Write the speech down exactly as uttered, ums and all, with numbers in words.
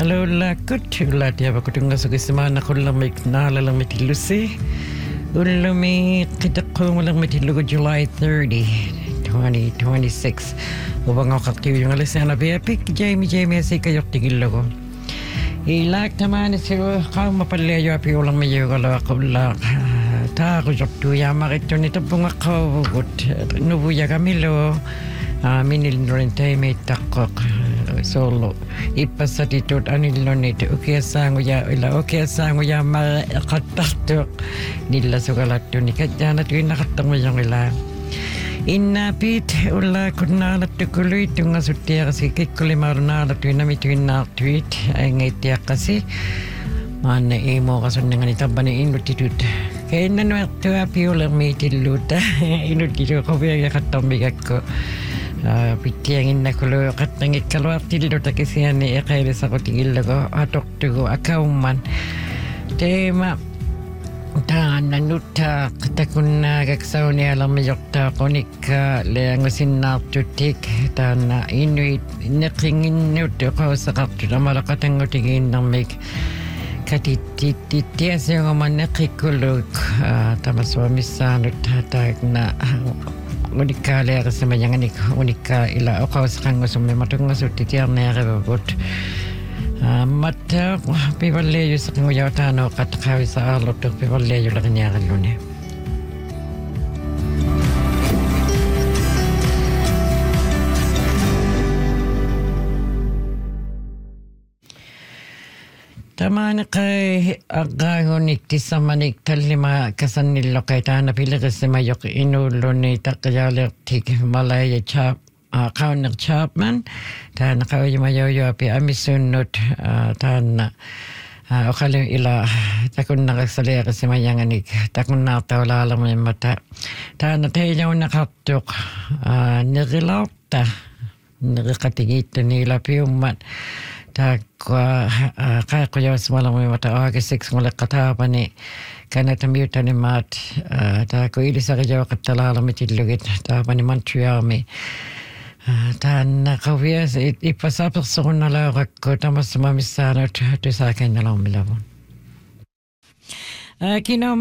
Hello la kutula dia bakutunga sugismana kullamik nala lang mitilusi. Ulumi kitakong lang mitilugo July thirtieth, twenty twenty-six. Ubang ako kaktiyo yung alis na nabiyapik, Jamie Jamie si kayok tigilogo. Ilak naman sila kang mapalayo api ulang mayo kalau ako lang. Ta ako joktu ya makito nito pong ako gut nubuya kamilo. Minil norentay may takok solo ipasatitut anilo nito okay sango ya ila okay sango ya makatatok nila sugalatto ni kadana tuin nakatamo yung ila inapit ula kunala tukuloy tunga sutia kasi kikuli marunala tuin nami tuin na tweet ay ngaitia kasi mana imo kasun dengan itaba ni inutitut kaya nanuwak tuwa piulang may tiluta inutitut ko biya katambig ako Uh, Pitiangin na kulo kat nangit kalwar tildo takisiyan ni ekaibe sa kutigil ko atok tugo akauman tema ta nanuta katakun na kaksaw ni alam mayokta konika leang sinna tutik ta na inuit nakingin nuto ko sa kaptula malakatang utigin ng may katititias yung manakikulog uh, tamaswami sa nutatag na unika le kasi mayangan ik unika ila o kawas kang summe matunga sutitiar na rebot mata pivalle yu sa kang yata no katakawi sa alot pivalle yu la kanya kalune Taman kay agahonik ti samanik talima kasanilo kay tana pila kasi mayok inulo ni takayalek tik malaya chap kaunak chapman tana kay mayoyo api amisunot tana okalim ila takun nakasalaya kasi mayanganik takun natawala lang may mata tana tayo nakatok nagilauta nagakatigito nila piyumat tak kaya ko yaw semalam may mata August six ngulak katapa ni kana tamiuta ni mat ta ko ili sa kajaw katalala mitilugit tapa ni Montreal mi ta nakawia ipasapak sa kunala ko tamas mamisana to sa akin na lang milabon kino